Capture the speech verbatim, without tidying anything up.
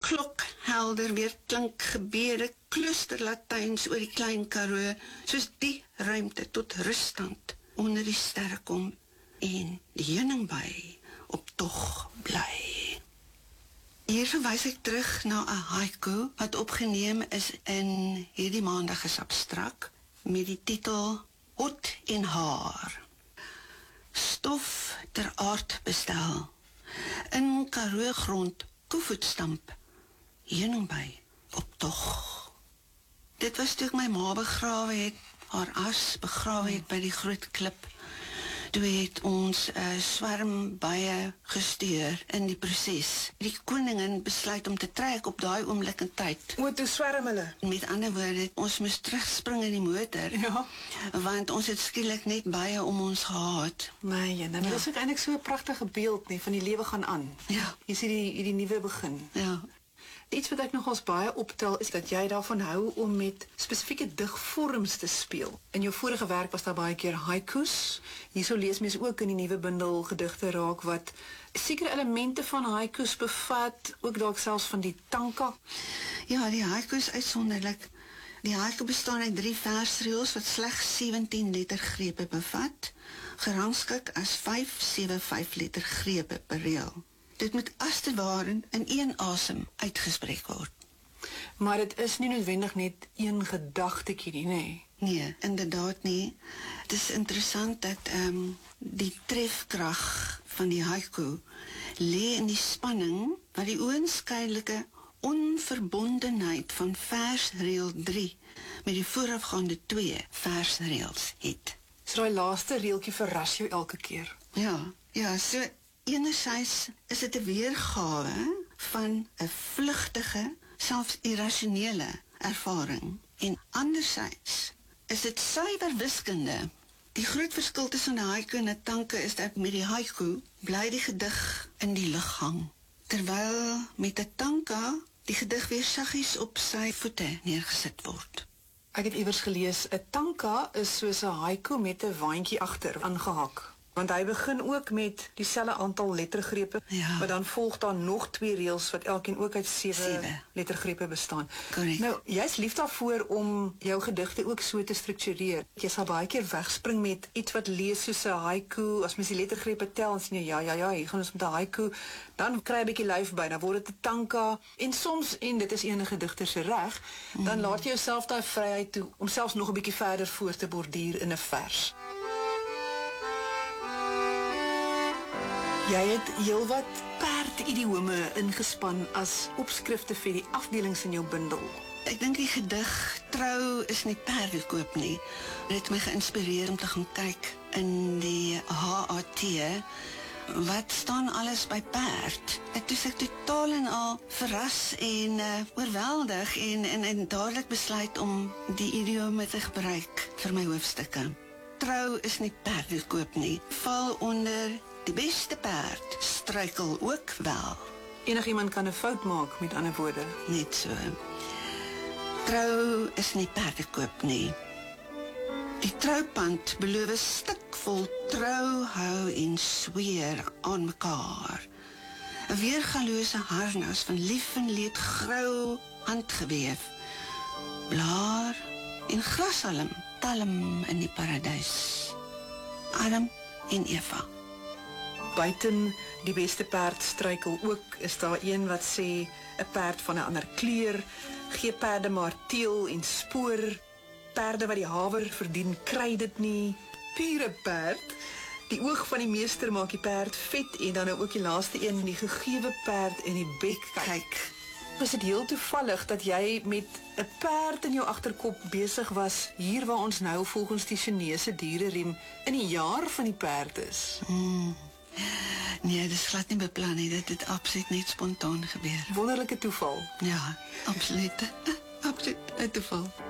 klokhelder weer klink gebede, kluster Latyns oor die klein Karoo, soos die ruimte tot ruststand onder die sterre kom en die heuningby op tog bly. Hier verwys ek terug na 'n haiku wat opgeneem is in hierdie maandag is abstrak met die titel Hot en haar. Stof ter aard bestel, in Karoo grond koevoetstamp, heuningby op tog. Dit was toe ek my ma begrawe het, haar as begrawe het by die groot klip. Toe het ons 'n uh, swerm baie gestuur in die proses. Die koningin besluit om te trek op daai oomblik in tyd. O, toe swerm hulle. Met ander woorde, ons moes terugspring in die motor, Ja. want ons het skielik net baie om ons gehad. My jene, maar Ja. dis ook eintlik so 'n pragtige beeld nie, van die lewe gaan aan. Ja. Jy sien die, die nuwe begin. Ja. Iets wat ek nogals baie optel is dat jy daarvan hou om met spesifieke digvorms te speel. In jou vorige werk was daar baie keer haikus. Hierso lees mens ook in die nuwe bundel gedigte raak wat sekere elemente van haikus bevat, ook dalk selfs van die tanka. Ja, die haiku is uitsonderlik. Die haiku bestaan uit drie versreëls wat slegs sewentien lettergrepe bevat, gerangskik as vyf sewe vyf lettergrepe per reël. Dit moet as te ware in een asem uitgespreek word. Maar dit is nie noodwendig net een gedagtetjie nie, nee. Nee, inderdaad nie. Het is interessant dat um, die trefkrag van die haiku lê in die spanning wat die oënskynlike onverbondenheid van versreël drie met die voorafgaande twee versreëls het. So daai laaste reeltjie verras jou elke keer. Ja, ja, so enerzijds is dit 'n weergawe van 'n vlugtige, selfs irrasionele ervaring. En anderzijds is dit suiwer wiskunde. Die groot verskil tussen 'n haiku en 'n tanka is dat met die haiku bly die gedig in die lug hang, terwyl met 'n tanka die gedig weer saggies op sy voete neergesit word. Ek het iewers gelees, 'n tanka is soos 'n haiku met 'n waantjie agter aangehak. Want hy begin ook met dieselfde aantal lettergrepe, Ja. maar dan volg daar nog twee reëls wat elkeen ook uit sewe Sewe. lettergrepe bestaan. Correct. Nou, jy's lief daarvoor om jou gedigte ook so te struktureer. Jy sal baie keer wegspring met iets wat lees soos 'n haiku. As mens die lettergrepe tel en sien jy, ja, ja, ja, hier gaan ons met 'n haiku, dan kry jy 'n bietjie lyf by, dan word dit 'n tanka. En soms, en dit is enige digter se reg, dan Mm. laat jy jouself daai vryheid toe om selfs nog 'n bietjie verder voor te borduur in 'n vers. Jy het heelwat perdidiome ingespan as opskrifte vir die afdelings in jou bundel. Ek dink die gedig Trou is nie perdekoop nie. Dit het my geïnspireer om te gaan kyk in die H A T wat staan alles by perd. Ek toe ek totaal en al verras en uh, oorweldig en, en, en dadelik besluit om die idiome te gebruik vir my hoofstukke. Trou is nie perdekoop nie. Val onder die beste perd, struikel ook wel. Enigiemand kan 'n fout maak, met ander woorde. Net so. Trou is nie perdekoop nie. Die troupand beloof 'n stuk vol trou hou en sweer aan mekaar. 'n Weergalose harnas van lief en leed grou handgeweef. Blaar en grashalm talm in die paradys. Adam en Eva. Buiten die beste perd struikel ook, is daar een wat sê 'n perd van 'n ander kleur, gee perde maar teel en spoor, perde wat die haver verdien kry dit nie, pure perd, die oog van die meester maak die perd vet, en dan nou ook die laaste een, die gegewe perd in die bek kyk. Was dit heel toevallig dat jy met 'n perd in jou agterkop besig was, hier waar ons nou volgens die Chinese diereriem in die jaar van die perd is? Hmm. Nee, dit is glad nie beplan nie, dit het absoluut net spontaan gebeur. Wonderlike toeval. Ja, absoluut. Absoluut 'n toeval.